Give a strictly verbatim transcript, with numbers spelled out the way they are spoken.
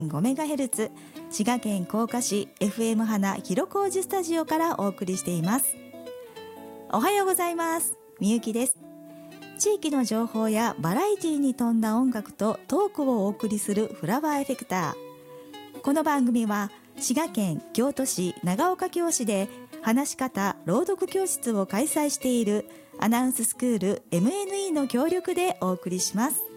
ごメガヘルツ、 滋賀県甲賀市 エフエム 花広小路スタジオからお送りしています。おはようございます。みゆきです。地域の情報やバラエティに富んだ音楽とトークをお送りするフラワーエフェクター。この番組は滋賀県京都市長岡京市で話し方朗読教室を開催しているアナウンススクール エムエヌイー の協力でお送りします。